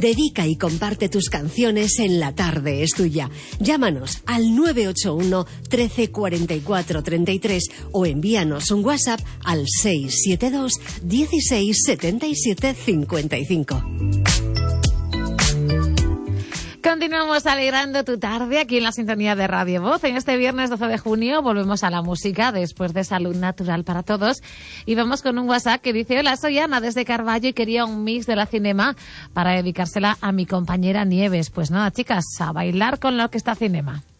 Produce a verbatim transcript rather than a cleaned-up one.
Dedica y comparte tus canciones en La Tarde es Tuya. Llámanos al nueve ocho uno, trece, cuarenta y cuatro, treinta y tres o envíanos un WhatsApp al seis siete dos, dieciséis, setenta y siete, cincuenta y cinco. Continuamos alegrando tu tarde aquí en la sintonía de Radio Voz. En este viernes doce de junio volvemos a la música después de Salud Natural para Todos. Y vamos con un WhatsApp que dice: hola, soy Ana desde Carballo y quería un mix de la Cinema para dedicársela a mi compañera Nieves. Pues nada, chicas, a bailar con la Orquesta Cinema.